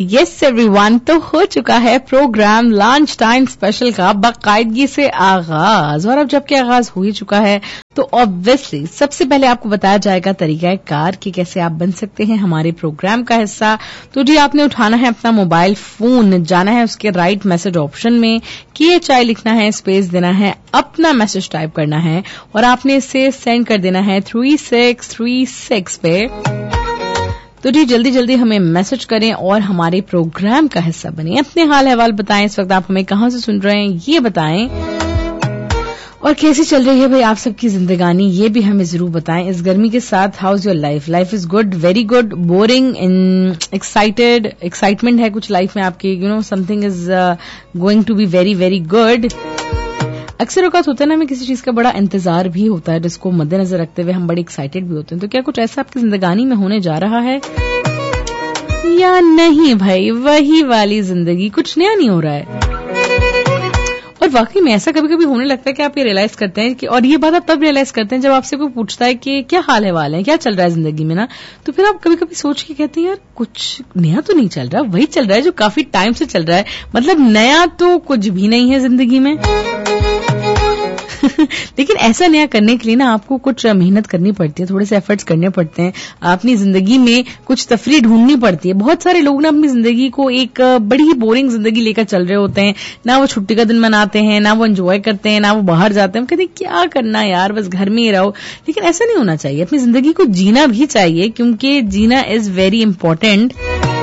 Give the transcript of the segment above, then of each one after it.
Yes everyone, तो हो चुका है प्रोग्राम लंच टाइम स्पेशल का बाकायदगी से आगाज। और अब जबकि आगाज हो ही चुका है तो ऑब्वियसली सबसे पहले आपको बताया जाएगा तरीका कार कि कैसे आप बन सकते हैं हमारे प्रोग्राम का हिस्सा। तो जी आपने उठाना है अपना मोबाइल फोन, जाना है उसके राइट मैसेज ऑप्शन में, KHI लिखना है, स्पेस देना है, अपना मैसेज टाइप करना है और आपने इसे सेंड कर देना है 3636 पे। तो जी जल्दी जल्दी हमें मैसेज करें और हमारे प्रोग्राम का हिस्सा बने। अपने हाल अहवाल बताएं, इस वक्त आप हमें कहां से सुन रहे हैं ये बताएं और कैसी चल रही है भाई आप सबकी जिंदगानी, ये भी हमें जरूर बताएं। इस गर्मी के साथ house your life? Life is good, very good, boring, excitement है कुछ लाइफ में आपकी, something is going to be very very good. अक्सर औकात होता है ना, हमें किसी चीज का बड़ा इंतजार भी होता है जिसको मद्देनजर रखते हुए हम बड़े एक्साइटेड भी होते हैं। तो क्या कुछ ऐसा आपकी जिंदगानी में होने जा रहा है या नहीं भाई? वही वाली जिंदगी, कुछ नया नहीं हो रहा है। और वाकई में ऐसा कभी कभी होने लगता है कि आप ये रियलाइज करते हैं कि, और ये बात आप तब रियलाइज करते हैं जब आपसे कोई पूछता है कि क्या हाल है, क्या चल रहा है जिंदगी में ना, तो फिर आप कभी कभी सोच के कहते हैं यार कुछ नया तो नहीं चल रहा, वही चल रहा है जो काफी टाइम से चल रहा है। मतलब नया तो कुछ भी नहीं है जिंदगी में। लेकिन ऐसा नया करने के लिए ना आपको कुछ मेहनत करनी पड़ती है, थोड़े से एफर्ट्स करने पड़ते हैं, अपनी जिंदगी में कुछ तफरीह ढूंढनी पड़ती है। बहुत सारे लोग ना अपनी जिंदगी को एक बड़ी ही बोरिंग जिंदगी लेकर चल रहे होते हैं, ना वो छुट्टी का दिन मनाते हैं, ना वो एंजॉय करते हैं, ना वो बाहर जाते हैं। कहते हैं क्या करना यार, बस घर में ही रहो। लेकिन ऐसा नहीं होना चाहिए, अपनी जिंदगी को जीना भी चाहिए क्योंकि जीना इज वेरी इंपॉर्टेंट।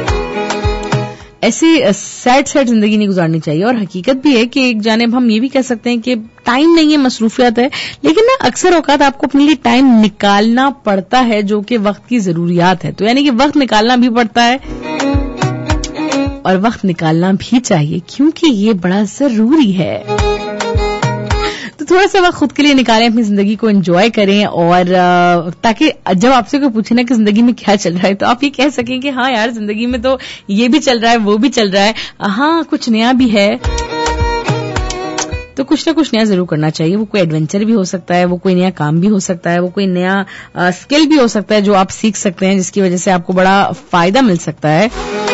ऐसी सैड जिंदगी नहीं गुजारनी चाहिए। और हकीकत भी है कि एक जानिब हम ये भी कह सकते हैं कि टाइम नहीं है, मसरूफियत है, लेकिन ना अक्सर औकात आपको अपने लिए टाइम निकालना पड़ता है जो कि वक्त की जरूरियात है। तो यानी कि वक्त निकालना भी पड़ता है और वक्त निकालना भी चाहिए क्योंकि ये बड़ा जरूरी है। तो थोड़ा सा वक्त खुद के लिए निकालें, अपनी जिंदगी को एंजॉय करें और ताकि जब आपसे कोई पूछे ना कि जिंदगी में क्या चल रहा है तो आप ये कह सकें कि हाँ यार जिंदगी में तो ये भी चल रहा है, वो भी चल रहा है, हाँ कुछ नया भी है। तो कुछ ना कुछ नया जरूर करना चाहिए। वो कोई एडवेंचर भी हो सकता है, वो कोई नया काम भी हो सकता है, वो कोई नया स्किल भी हो सकता है जो आप सीख सकते हैं जिसकी वजह से आपको बड़ा फायदा मिल सकता है।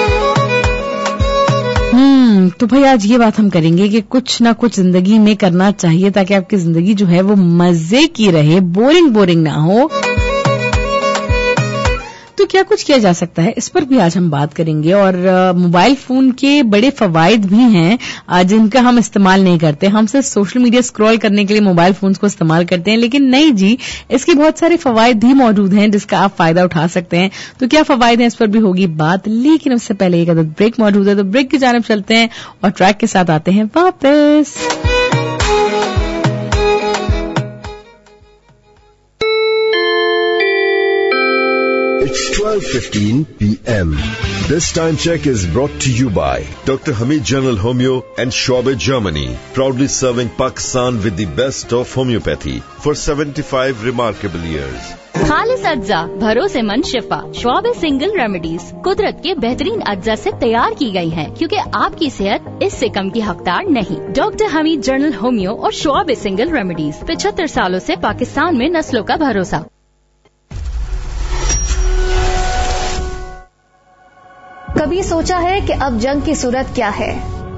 तो भाई आज ये बात हम करेंगे कि कुछ ना कुछ जिंदगी में करना चाहिए ताकि आपकी जिंदगी जो है वो मजे की रहे, बोरिंग ना हो। तो क्या कुछ किया जा सकता है, इस पर भी आज हम बात करेंगे। और मोबाइल फोन के बड़े फवायद भी हैं जिनका हम इस्तेमाल नहीं करते। हम सिर्फ सोशल मीडिया स्क्रॉल करने के लिए मोबाइल फोन्स को इस्तेमाल करते हैं, लेकिन नहीं जी, इसके बहुत सारे फवायद भी मौजूद हैं जिसका आप फायदा उठा सकते हैं। तो क्या फवायद हैं इस पर भी होगी बात, लेकिन उससे पहले एक अदद ब्रेक मौजूद है। तो ब्रेक की जानिब चलते हैं और ट्रैक के साथ आते हैं वापस। It's 12:15 p.m. This time check is brought to you by Dr. Hamid General Homeo and Schwabe Germany, proudly serving Pakistan with the best of homeopathy for 75 remarkable years. खालिस अज्जा, भरोसेमंद शिफा, श्वाबे सिंगल रेमेडीज कुदरत के बेहतरीन अज्जा से तैयार की गई हैं, क्योंकि आपकी सेहत इससे कम की हकदार नहीं। डॉक्टर हमीद जनरल होमियो और श्वाबे सिंगल रेमेडीज 75 सालों से पाकिस्तान में नस्लों का भरोसा। कभी सोचा है कि अब जंग की सूरत क्या है?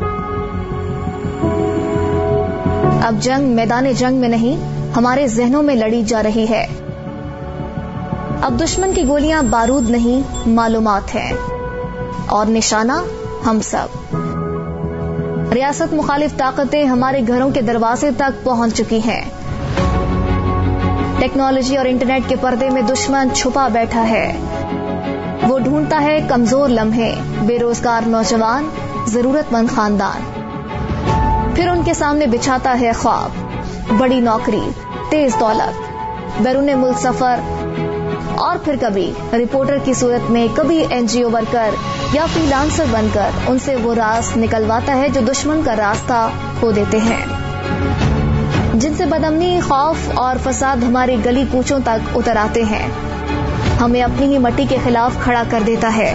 अब जंग मैदान जंग में नहीं, हमारे जहनों में लड़ी जा रही है। अब दुश्मन की गोलियां बारूद नहीं, मालूमात हैं और निशाना हम सब। रियासत मुखालिफ ताकतें हमारे घरों के दरवाजे तक पहुंच चुकी हैं। टेक्नोलॉजी और इंटरनेट के पर्दे में दुश्मन छुपा बैठा है। वो ढूंढता है कमजोर लम्हे, बेरोजगार नौजवान, जरूरतमंद खानदान। फिर उनके सामने बिछाता है ख्वाब, बड़ी नौकरी, तेज दौलत, बैरून मुल्क सफर और फिर कभी रिपोर्टर की सूरत में, कभी NGO वर्कर या फ्रीलांसर बनकर उनसे वो राज निकलवाता है जो दुश्मन का रास्ता खो देते हैं, जिनसे बदअमनी, खौफ और फसाद हमारी गली कूचों तक उतर आते हैं। हमें अपनी ही मट्टी के खिलाफ खड़ा कर देता है।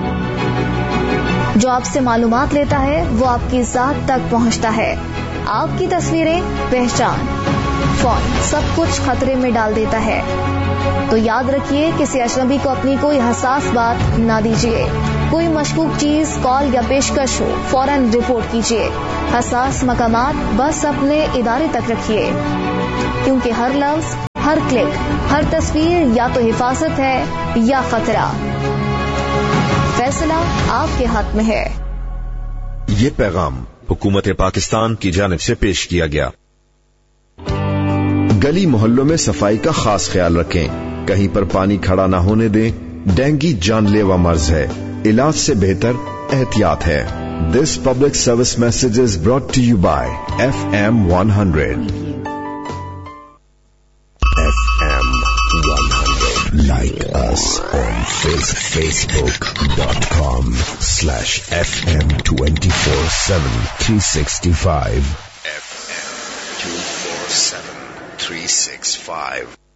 जो आपसे मालूमात लेता है वो आपकी जात तक पहुंचता है। आपकी तस्वीरें, पहचान, फोन, सब कुछ खतरे में डाल देता है। तो याद रखिए किसी अजनबी को अपनी कोई हसास बात ना दीजिए। कोई मशकूक चीज, कॉल या पेशकश हो, फौरन रिपोर्ट कीजिए। हसास मकामात बस अपने इदारे तक रखिए, क्योंकि हर लफ्ज, हर क्लिक, हर तस्वीर या तो हिफाजत है या खतरा। फैसला आपके हाथ में है। ये पैगाम हुकूमत पाकिस्तान की जानिब से पेश किया गया। गली मोहल्लों में सफाई का खास ख्याल रखें। कहीं पर पानी खड़ा न होने दें। डेंगू जानलेवा मर्ज है, इलाज से बेहतर एहतियात है। This public service message is brought to you bye FM 100. FM 100. Like us on Facebook.com/FM 24/7 365. FM 24/7 365.